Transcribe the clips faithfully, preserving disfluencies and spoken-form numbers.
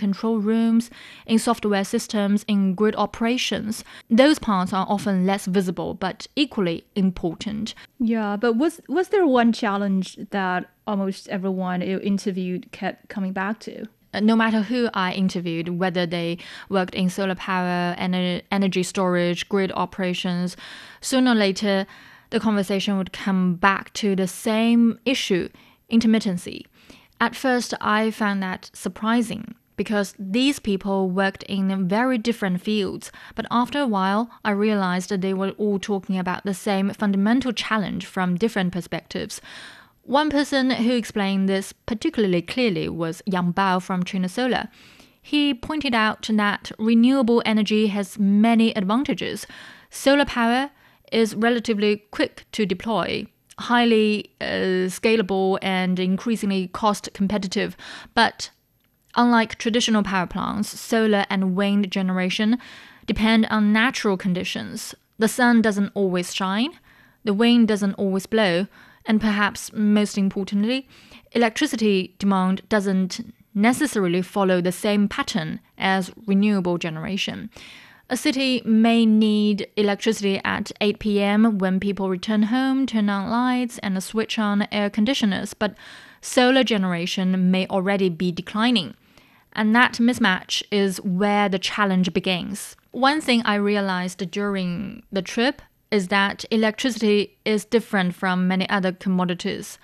control rooms, in software systems, in grid operations. Those parts are often less visible, but equally important. Yeah, but was was there one challenge that almost everyone you interviewed kept coming back to? No matter who I interviewed, whether they worked in solar power, ener- energy storage, grid operations, sooner or later, the conversation would come back to the same issue, intermittency. At first, I found that surprising because these people worked in very different fields. But after a while, I realized that they were all talking about the same fundamental challenge from different perspectives. One person who explained this particularly clearly was Yang Bao from China Solar. He pointed out that renewable energy has many advantages. Solar power is relatively quick to deploy, highly uh, scalable and increasingly cost competitive. But unlike traditional power plants, solar and wind generation depend on natural conditions. The sun doesn't always shine, the wind doesn't always blow, and perhaps most importantly, electricity demand doesn't necessarily follow the same pattern as renewable generation. A city may need electricity at eight p.m. when people return home, turn on lights, and switch on air conditioners, but solar generation may already be declining. And that mismatch is where the challenge begins. One thing I realized during the trip is that electricity is different from many other commodities.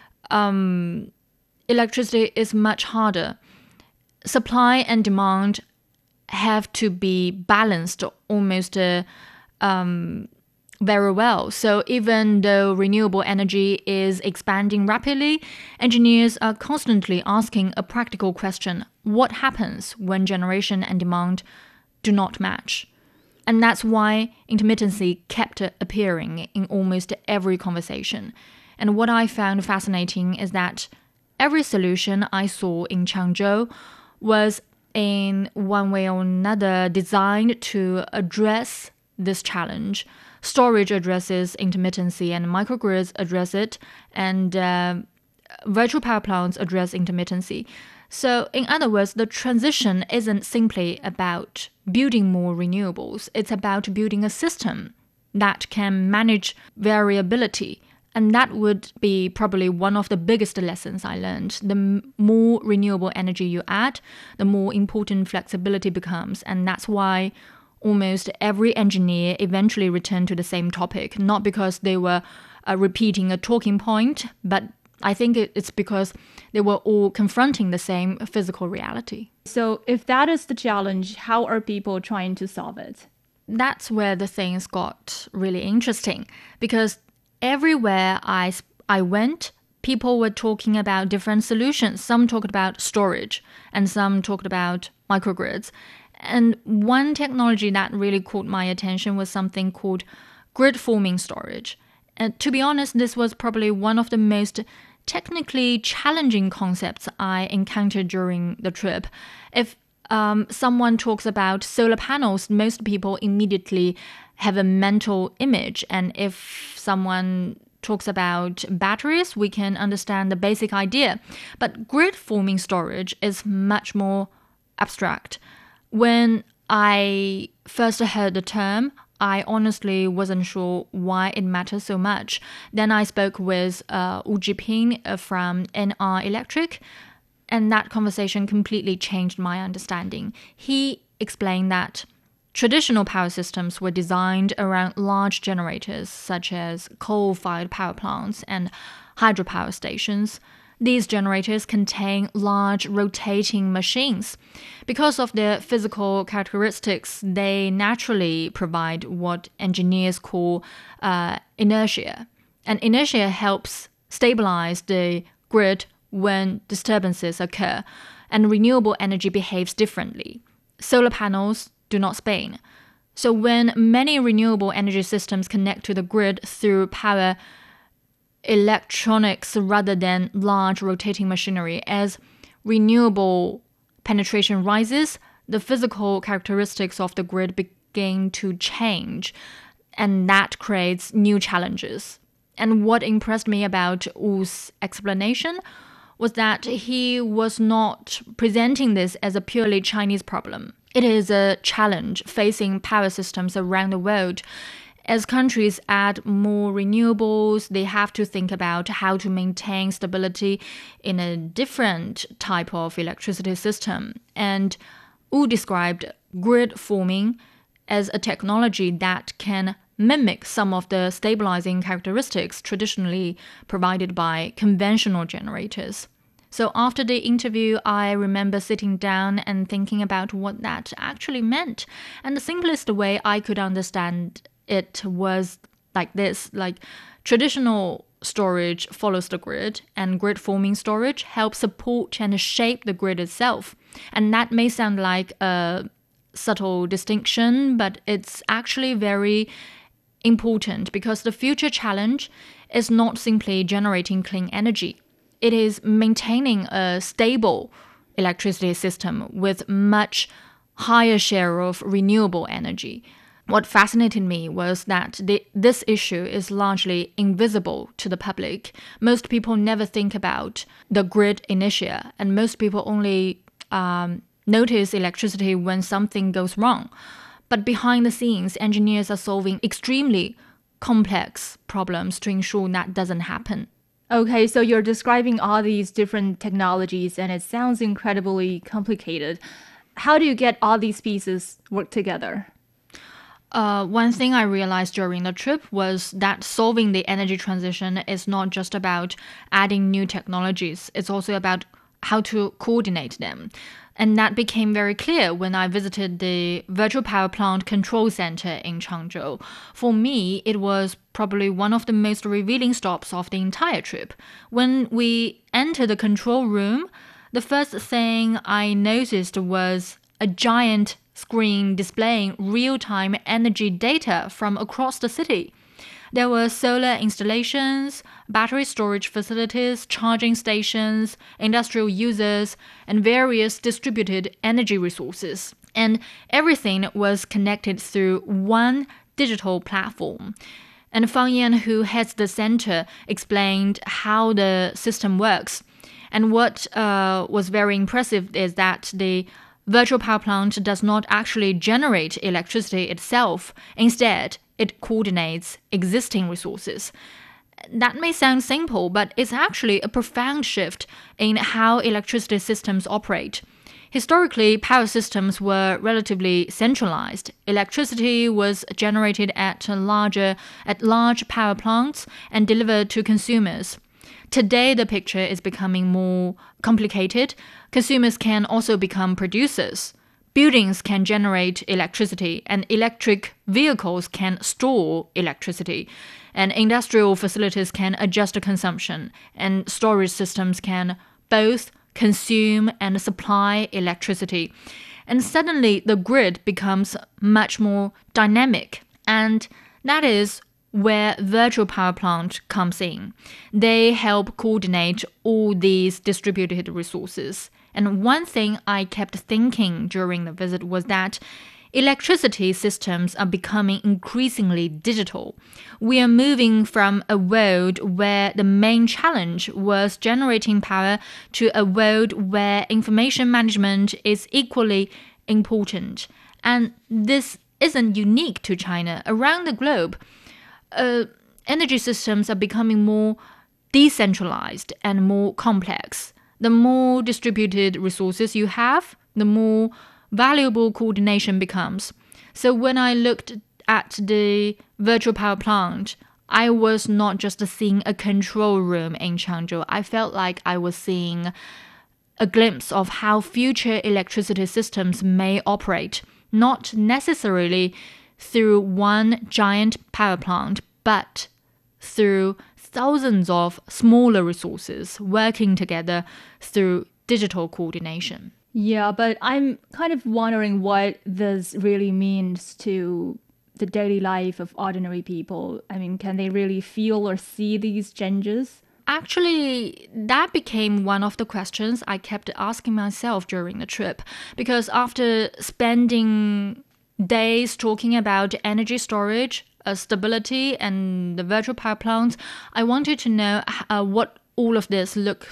Um, electricity is much harder. Supply and demand have to be balanced almost uh, um, very well. So even though renewable energy is expanding rapidly, engineers are constantly asking a practical question: what happens when generation and demand do not match? And that's why intermittency kept appearing in almost every conversation. And what I found fascinating is that every solution I saw in Changzhou was in one way or another designed to address this challenge. Storage addresses intermittency and microgrids address it, and uh, virtual power plants address intermittency. So in other words, the transition isn't simply about building more renewables. It's about building a system that can manage variability. And that would be probably one of the biggest lessons I learned. The more renewable energy you add, the more important flexibility becomes. And that's why almost every engineer eventually returned to the same topic, not because they were uh, repeating a talking point, but I think it's because they were all confronting the same physical reality. So if that is the challenge, how are people trying to solve it? That's where the things got really interesting, because everywhere I, I went, people were talking about different solutions. Some talked about storage, and some talked about microgrids. And one technology that really caught my attention was something called grid-forming storage. And to be honest, this was probably one of the most technically challenging concepts I encountered during the trip. If um, someone talks about solar panels, most people immediately have a mental image. And if someone talks about batteries, we can understand the basic idea. But grid-forming storage is much more abstract. When I first heard the term, I honestly wasn't sure why it matters so much. Then I spoke with uh, Wu Jiping uh, from N R Electric, and that conversation completely changed my understanding. He explained that traditional power systems were designed around large generators, such as coal-fired power plants and hydropower stations. These generators contain large rotating machines. Because of their physical characteristics, they naturally provide what engineers call uh, inertia. And inertia helps stabilize the grid when disturbances occur, and renewable energy behaves differently. Solar panels do not spin. So when many renewable energy systems connect to the grid through power electronics rather than large rotating machinery, as renewable penetration rises, the physical characteristics of the grid begin to change, and that creates new challenges. And what impressed me about Wu's explanation was that he was not presenting this as a purely Chinese problem. It is a challenge facing power systems around the world. As countries add more renewables, they have to think about how to maintain stability in a different type of electricity system. And Wu described grid forming as a technology that can mimic some of the stabilizing characteristics traditionally provided by conventional generators. So after the interview, I remember sitting down and thinking about what that actually meant. And the simplest way I could understand it was like this, like traditional storage follows the grid, and grid forming storage helps support and shape the grid itself. And that may sound like a subtle distinction, but it's actually very important because the future challenge is not simply generating clean energy. It is maintaining a stable electricity system with much higher share of renewable energy. What fascinated me was that the, this issue is largely invisible to the public. Most people never think about the grid inertia, and most people only um, notice electricity when something goes wrong. But behind the scenes, engineers are solving extremely complex problems to ensure that doesn't happen. Okay, so you're describing all these different technologies, and it sounds incredibly complicated. How do you get all these pieces work together? Uh, one thing I realized during the trip was that solving the energy transition is not just about adding new technologies, it's also about how to coordinate them. And that became very clear when I visited the Virtual Power Plant Control Center in Changzhou. For me, it was probably one of the most revealing stops of the entire trip. When we entered the control room, the first thing I noticed was a giant screen displaying real-time energy data from across the city. There were solar installations, battery storage facilities, charging stations, industrial users, and various distributed energy resources. And everything was connected through one digital platform. And Fang Yan, who heads the center, explained how the system works. And what uh, was very impressive is that the virtual power plant does not actually generate electricity itself. Instead, it coordinates existing resources. That may sound simple, but it's actually a profound shift in how electricity systems operate. Historically, power systems were relatively centralized. Electricity was generated at larger, at large power plants and delivered to consumers. Today, the picture is becoming more complicated. Consumers can also become producers. Buildings can generate electricity, and electric vehicles can store electricity. And industrial facilities can adjust the consumption, and storage systems can both consume and supply electricity. And suddenly, the grid becomes much more dynamic. And that is where virtual power plant comes in. They help coordinate all these distributed resources. And one thing I kept thinking during the visit was that electricity systems are becoming increasingly digital. We are moving from a world where the main challenge was generating power to a world where information management is equally important. And this isn't unique to China. Around the globe, uh, energy systems are becoming more decentralized and more complex. The more distributed resources you have, the more valuable coordination becomes. So when I looked at the virtual power plant, I was not just seeing a control room in Changzhou. I felt like I was seeing a glimpse of how future electricity systems may operate, not necessarily through one giant power plant, but through thousands of smaller resources working together through digital coordination. Yeah, but I'm kind of wondering what this really means to the daily life of ordinary people. I mean, can they really feel or see these changes? Actually, that became one of the questions I kept asking myself during the trip, because after spending days talking about energy storage, uh, stability, and the virtual power plants, I wanted to know uh, what all of this looks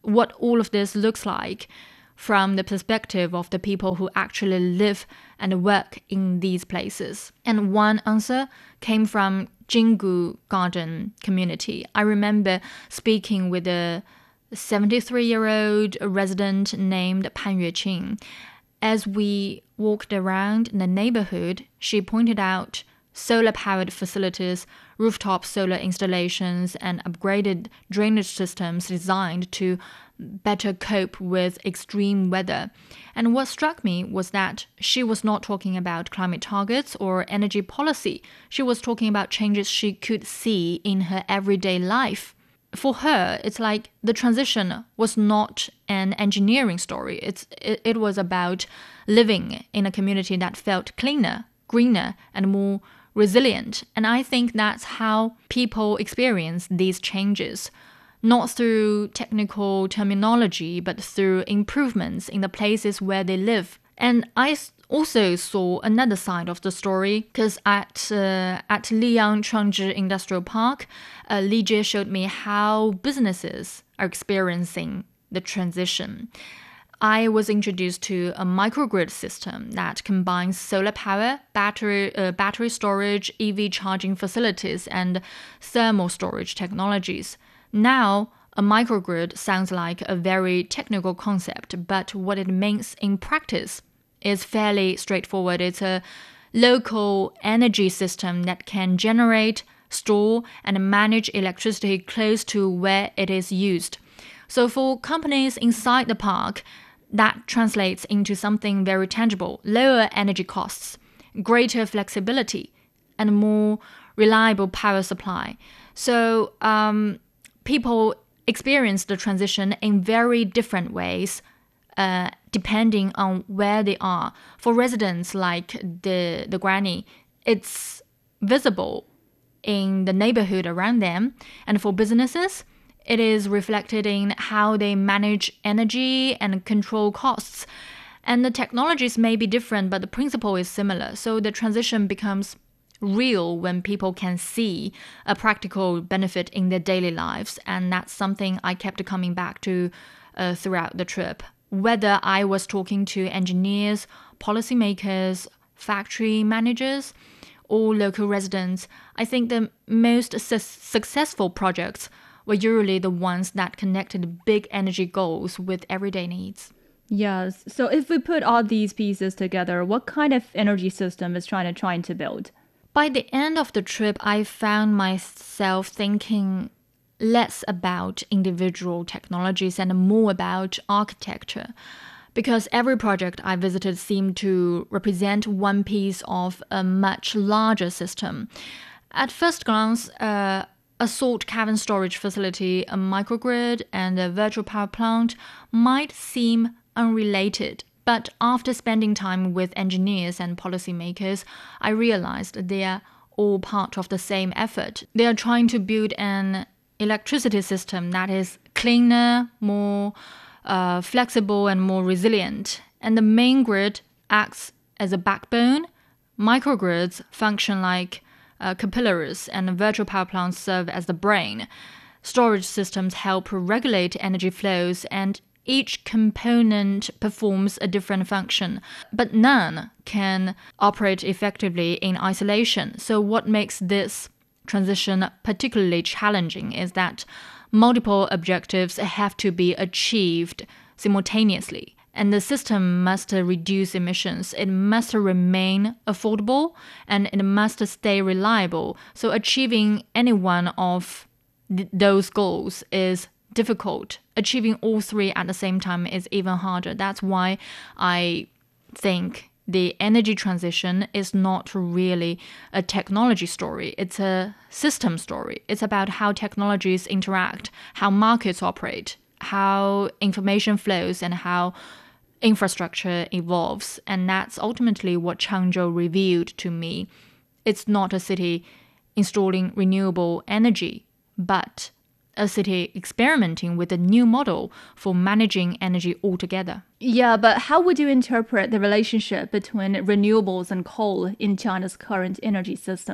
what all of this looks like from the perspective of the people who actually live and work in these places. And one answer came from Jinggu Garden community. I remember speaking with a seventy-three-year-old resident named Pan Yueqing. As we walked around the neighborhood, she pointed out solar-powered facilities, rooftop solar installations, and upgraded drainage systems designed to better cope with extreme weather. And what struck me was that she was not talking about climate targets or energy policy. She was talking about changes she could see in her everyday life. For her, it's like the transition was not an engineering story. It's, it, it was about living in a community that felt cleaner, greener, and more resilient. And I think that's how people experience these changes. Not through technical terminology, but through improvements in the places where they live. And I also saw another side of the story, because at uh, at Liyang Changzhi Industrial Park, uh, Li Jie showed me how businesses are experiencing the transition. I was introduced to a microgrid system that combines solar power, battery, uh, battery storage, E V charging facilities, and thermal storage technologies. Now, a microgrid sounds like a very technical concept, but what it means in practice is fairly straightforward. It's a local energy system that can generate, store, and manage electricity close to where it is used. So for companies inside the park, that translates into something very tangible: lower energy costs, greater flexibility, and more reliable power supply. So um, people experience the transition in very different ways, uh, depending on where they are. For residents like the, the granny, it's visible in the neighborhood around them. And for businesses, it is reflected in how they manage energy and control costs. And the technologies may be different, but the principle is similar. So the transition becomes real when people can see a practical benefit in their daily lives. And that's something I kept coming back to uh, throughout the trip. Whether I was talking to engineers, policymakers, factory managers, or local residents, I think the most su- successful projects were usually the ones that connected big energy goals with everyday needs. Yes. So if we put all these pieces together, what kind of energy system is China trying to build? By the end of the trip, I found myself thinking less about individual technologies and more about architecture, because every project I visited seemed to represent one piece of a much larger system. At first glance, uh, a salt cavern storage facility, a microgrid, and a virtual power plant might seem unrelated. But after spending time with engineers and policymakers, I realized they are all part of the same effort. They are trying to build an electricity system that is cleaner, more uh, flexible, and more resilient. And the main grid acts as a backbone. Microgrids function like uh, capillaries, and virtual power plants serve as the brain. Storage systems help regulate energy flows, and each component performs a different function, but none can operate effectively in isolation. So what makes this transition particularly challenging is that multiple objectives have to be achieved simultaneously. And the system must reduce emissions, it must remain affordable, and it must stay reliable. So achieving any one of th- those goals is difficult. Achieving all three at the same time is even harder. That's why I think the energy transition is not really a technology story. It's a system story. It's about how technologies interact, how markets operate, how information flows, and how infrastructure evolves. And that's ultimately what Changzhou revealed to me. It's not a city installing renewable energy, but a city experimenting with a new model for managing energy altogether. Yeah, but how would you interpret the relationship between renewables and coal in China's current energy system?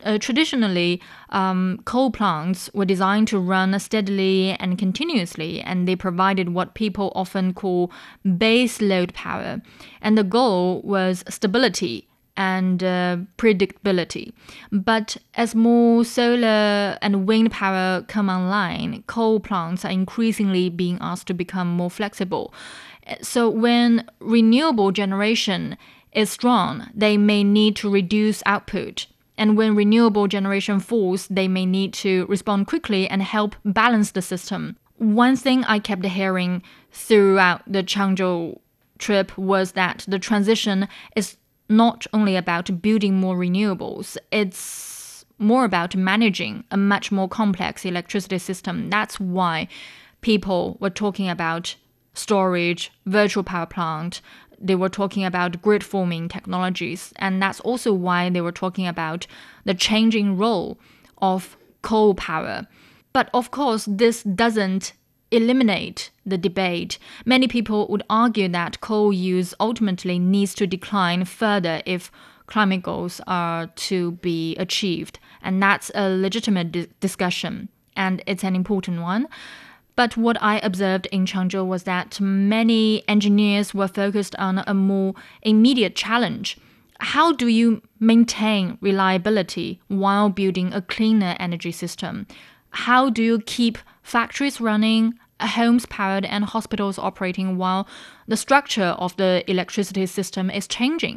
uh, traditionally, um, coal plants were designed to run steadily and continuously, and they provided what people often call base load power. And the goal was stability and uh, predictability. But as more solar and wind power come online, coal plants are increasingly being asked to become more flexible. So when renewable generation is strong, they may need to reduce output. And when renewable generation falls, they may need to respond quickly and help balance the system. One thing I kept hearing throughout the Changzhou trip was that the transition is not only about building more renewables, it's more about managing a much more complex electricity system. That's why people were talking about storage, virtual power plant. They were talking about grid forming technologies, and that's also why they were talking about the changing role of coal power. But of course, this doesn't eliminate the debate. Many people would argue that coal use ultimately needs to decline further if climate goals are to be achieved, and that's a legitimate di- discussion, and it's an important one. But what I observed in Changzhou was that many engineers were focused on a more immediate challenge. How do you maintain reliability while building a cleaner energy system? How do you keep factories running, homes powered, and hospitals operating while the structure of the electricity system is changing?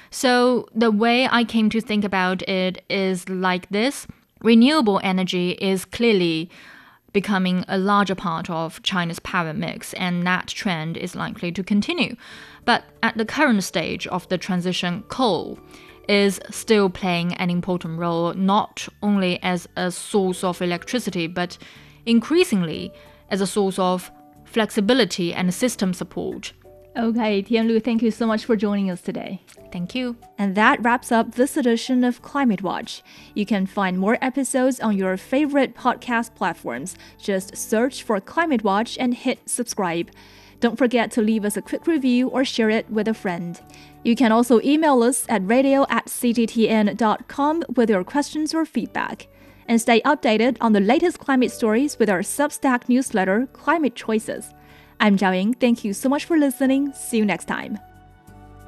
So the way I came to think about it is like this. Renewable energy is clearly becoming a larger part of China's power mix, and that trend is likely to continue. But at the current stage of the transition, coal is still playing an important role, not only as a source of electricity, but increasingly as a source of flexibility and system support. Okay, Tianlu, thank you so much for joining us today. Thank you. And that wraps up this edition of Climate Watch. You can find more episodes on your favorite podcast platforms. Just search for Climate Watch and hit subscribe. Don't forget to leave us a quick review or share it with a friend. You can also email us at radio at c g t n dot com with your questions or feedback. And stay updated on the latest climate stories with our Substack newsletter, Climate Choices. I'm Zhao Ying. Thank you so much for listening. See you next time.